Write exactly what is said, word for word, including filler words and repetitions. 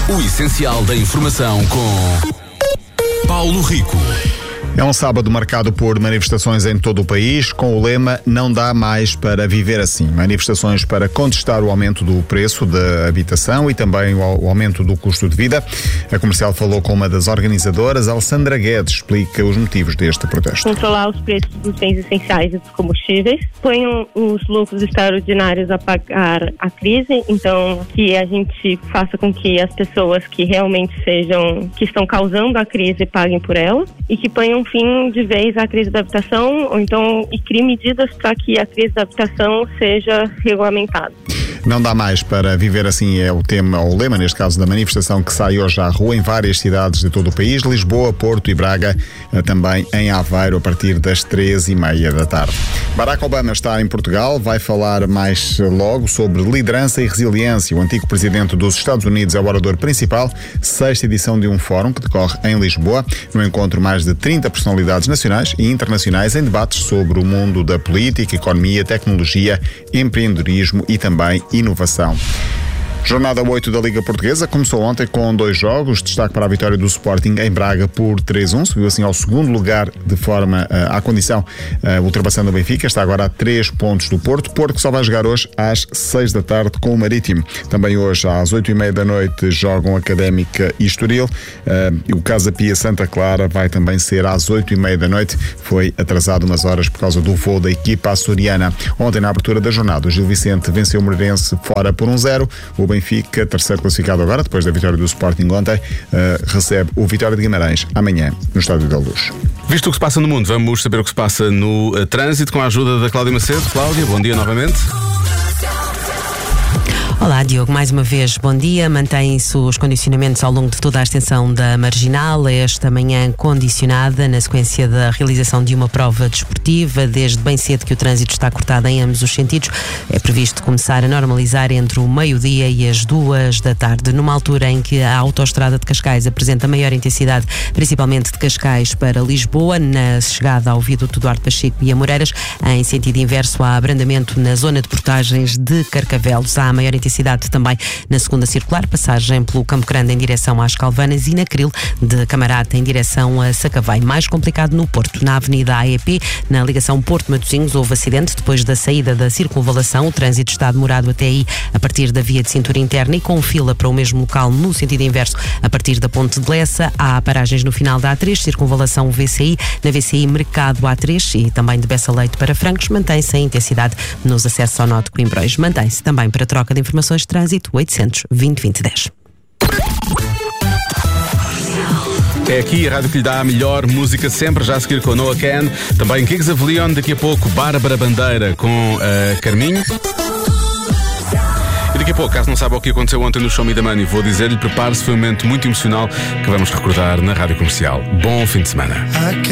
O essencial da informação com Paulo Rico. É um sábado marcado por manifestações em todo o país, com o lema "Não dá mais para viver assim". Manifestações para contestar o aumento do preço da habitação e também o aumento do custo de vida. A Comercial falou com uma das organizadoras. Alessandra Guedes explica os motivos deste protesto. Controlar os preços dos bens essenciais e dos combustíveis, ponham os lucros extraordinários a pagar a crise, então que a gente faça com que as pessoas que realmente sejam, que estão causando a crise, paguem por ela, e que ponham fim de vez à crise da habitação, ou então e crie medidas para que a crise da habitação seja regulamentada. Não dá mais para viver assim é o tema, ou o lema, neste caso, da manifestação que sai hoje à rua em várias cidades de todo o país, Lisboa, Porto e Braga, também em Aveiro, a partir das três e meia da tarde. Barack Obama está em Portugal, vai falar mais logo sobre liderança e resiliência. O antigo presidente dos Estados Unidos é o orador principal, sexta edição de um fórum que decorre em Lisboa. No encontro, mais de trinta personalidades nacionais e internacionais em debates sobre o mundo da política, economia, tecnologia, empreendedorismo e também inovação. Jornada oito da Liga Portuguesa começou ontem com dois jogos. Destaque para a vitória do Sporting em Braga por três a um. Subiu assim ao segundo lugar de forma uh, à condição, uh, ultrapassando o Benfica. Está agora a três pontos do Porto. Porto que só vai jogar hoje às seis da tarde com o Marítimo. Também hoje às oito e meia da noite jogam Académica e Estoril. Uh, e o Casa Pia Santa Clara vai também ser às oito e meia da noite. Foi atrasado umas horas por causa do voo da equipa açoriana. Ontem, na abertura da jornada, o Gil Vicente venceu o Moreirense fora por um zero. O Benfica, terceiro classificado agora, depois da vitória do Sporting ontem, uh, recebe o Vitória de Guimarães amanhã no Estádio da Luz. Visto o que se passa no mundo, vamos saber o que se passa no uh, trânsito com a ajuda da Cláudia Macedo. Cláudia, bom dia novamente. Olá, Diogo, mais uma vez, bom dia. Mantêm-se os condicionamentos ao longo de toda a extensão da Marginal, esta manhã condicionada na sequência da realização de uma prova desportiva. Desde bem cedo que o trânsito está cortado em ambos os sentidos. É previsto começar a normalizar entre o meio-dia e as duas da tarde, numa altura em que a autoestrada de Cascais apresenta maior intensidade, principalmente de Cascais para Lisboa, na chegada ao viaduto Duarte Pacheco e Amoreiras. Em sentido inverso, há abrandamento na zona de portagens de Carcavelos. Há maior intensidade também na segunda circular, passagem pelo Campo Grande em direção às Calvanas e na Cril de Camarate em direção a Sacavém. Mais complicado no Porto, na Avenida A E P, na ligação Porto-Matosinhos, houve acidente depois da saída da circunvalação. O trânsito está demorado até aí a partir da via de cintura interna e com fila para o mesmo local no sentido inverso a partir da Ponte de Lessa. Há paragens no final da A três, circunvalação V C I, na V C I Mercado A três e também de Bessa Leite para Francos. Mantém-se a intensidade nos acessos ao nó de Coimbrões. Mantém-se também para troca de informações de trânsito oitocentos vinte vinte dez. É aqui a rádio que lhe dá a melhor música sempre, já a seguir com Noah Ken, também Kings of Leon, daqui a pouco Bárbara Bandeira com uh, Carminho. E daqui a pouco, caso não saiba o que aconteceu ontem no Show Me the Money, vou dizer-lhe, prepare-se, foi um momento muito emocional que vamos recordar na Rádio Comercial. Bom fim de semana.